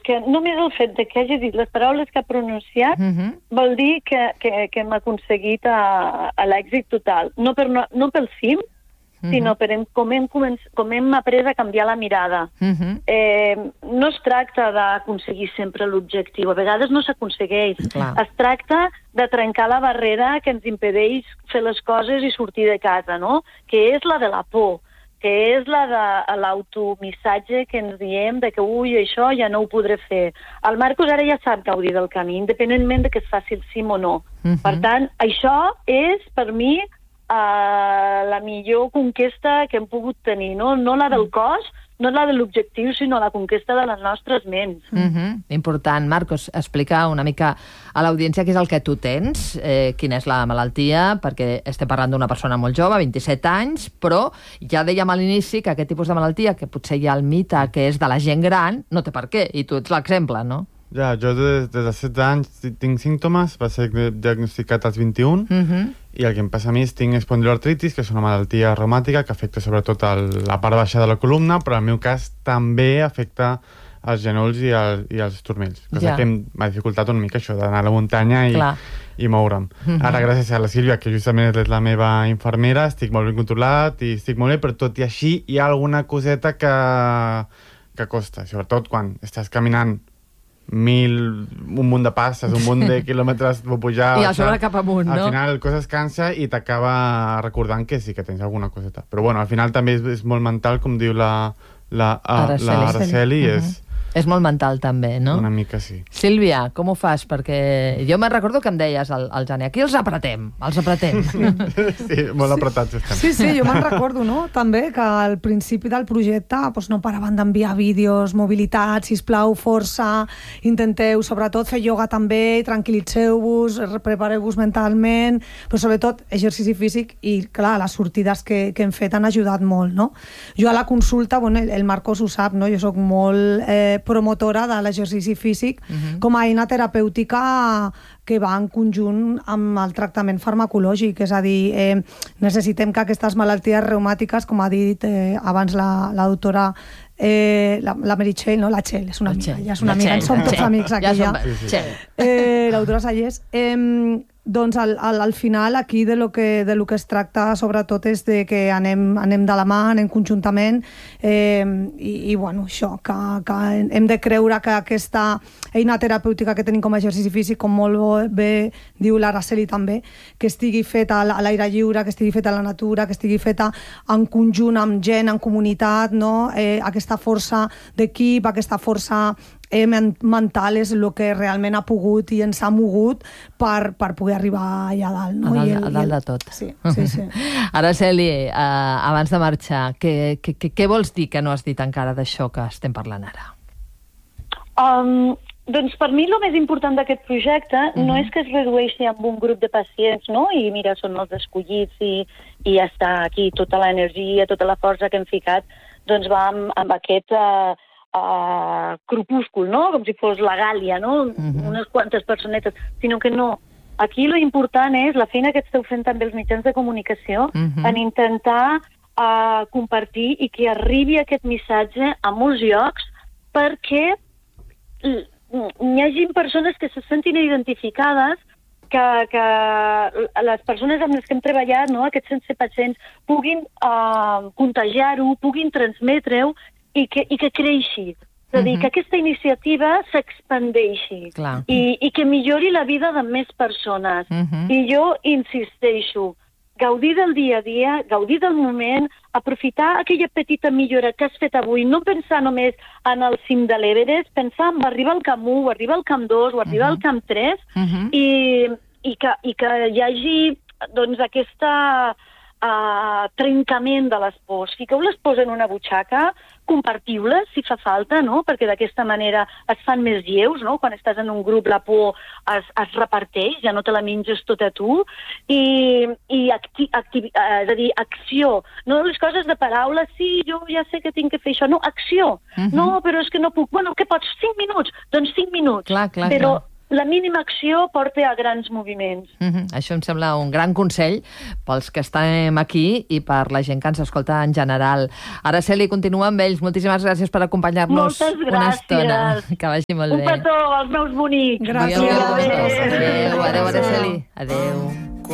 que només el fet de que hagi dit les paraules que ha pronunciat vol dir que hem aconseguit l'èxit total. No pel cim, sinó per com hem après a canviar la mirada. No es tracta d'aconseguir sempre l'objectiu. A vegades no s'aconsegueix. Es tracta de trencar la barrera que ens impedeix fer les coses i sortir de casa, no? Que és la de la por, que és la de l'automissatge que ens diem de que, això ja no ho podré fer. El Marcos ara ja sap gaudir del camí, independentment de que es faci el cim o no. Per tant, això és, per mi, la millor conquesta que hem pogut tenir, no la del cos, no la de l'objectiu, sinó la conquesta de les nostres ments. Important. Marcos, explica una mica a l'audiència què és el que tu tens, quina és la malaltia, perquè estem parlant d'una persona molt jove, 27 anys, però ja dèiem a l'inici que aquest tipus de malaltia, que potser hi ha el mite que és de la gent gran, no té per què, i tu ets l'exemple, no? Ja, jo des de 16 anys tinc símptomes, va ser diagnosticat als 21, i el que em passa a mi és tinc espondiloartritis, que és una malaltia reumàtica que afecta sobretot la part baixa de la columna, però en el meu cas també afecta els genolls i els turmells, cosa que m'ha dificultat una mica això d'anar a la muntanya i moure'm. Ara, gràcies a la Sílvia, que justament és la meva infermera, estic molt ben controlat i estic molt bé, però tot i així hi ha alguna coseta que costa, sobretot quan estàs caminant un munt de passes, un munt de quilòmetres per pujar... I a sobre cap amunt, no? Al final el cos es cansa i t'acaba recordant que sí que tens alguna coseta. Però bueno, al final també és molt mental, com diu la Araceli, és molt mental també, no? Una mica sí. Sílvia, com ho fas? Perquè jo me'n recordo que em deies al Jani, aquí els apretem. Sí, molt apretats estem. Sí, jo me'n recordo, no? També que al principi del projecte no paraven d'enviar vídeos, mobilitat, sisplau, força, intenteu sobretot fer ioga també, tranquil·litzeu-vos, prepareu-vos mentalment, però sobretot exercici físic i, clar, les sortides que hem fet han ajudat molt, no? Jo a la consulta, el Marcos ho sap, no? Jo soc molt promotora de l'exercici físic com a eina terapèutica que va en conjunt amb el tractament farmacològic, és a dir, necessitem que aquestes malalties reumàtiques, com ha dit abans la doctora la Meritxell, no? La Txell, és una amiga, ja és una amiga, en som tots amics aquí ja. La doctora Sallés, doncs al final aquí de lo que es tracta sobretot és de que anem de la mà, anem conjuntament i bueno, això, que hem de creure que aquesta eina terapèutica que tenim com a exercici físic, com molt bé diu l'Araceli també, que estigui feta a l'aire lliure, que estigui feta a la natura, que estigui feta en conjunt amb gent, en comunitat, no? Aquesta força d'equip, aquesta força mental és el que realment ha pogut i ens ha mogut per poder arribar allà dalt, no? A dalt de tot. Sí. Araceli, abans de marxar, què vols dir que no has dit encara d'això que estem parlant ara? Doncs per mi el més important d'aquest projecte no és que es redueixi amb un grup de pacients, no? I mira, són els escollits i ja està aquí tota l'energia, tota la força que hem ficat, doncs va amb aquest crepúscul, no? Com si fos la Gàlia, no? Unes quantes personetes, sinó que no. Aquí lo important és la feina que esteu fent també els mitjans de comunicació en intentar compartir i que arribi aquest missatge a molts llocs perquè hi hagi persones que se sentin identificades, que les persones amb les que hem treballat, no, aquests 100 pacients, puguin contagiar-ho, puguin transmetre-ho i que creixi. És a dir, que aquesta iniciativa s'expandeixi i que millori la vida de més persones. I jo insisteixo, gaudir del dia a dia, gaudir del moment, aprofitar aquella petita millora que has fet avui, no pensar només en el cim de l'Everest, pensar en arribar al camp 1, o arribar al camp 2, o arribar al camp 3, i que hi hagi doncs aquesta trencament de les pors. Fiqueu les pors en una butxaca, compartiu-les si fa falta, no? Perquè d'aquesta manera es fan més lleus, no? Quan estàs en un grup la por es reparteix, ja no te la menges tota tu, és a dir, acció. No les coses de paraules, sí, jo ja sé que tinc que fer això, no, acció. No, però és que no puc. Bueno, què pots? 5 minuts? Doncs 5 minuts. Clar. la mínima acció porta a grans moviments. Això em sembla un gran consell pels que estem aquí i per la gent que ens escolta en general. Araceli, continua amb ells. Moltíssimes gràcies per acompanyar-nos una estona. Que vagi molt bé. Un petó als meus bonics. Gràcies. Adéu, Araceli. Adéu.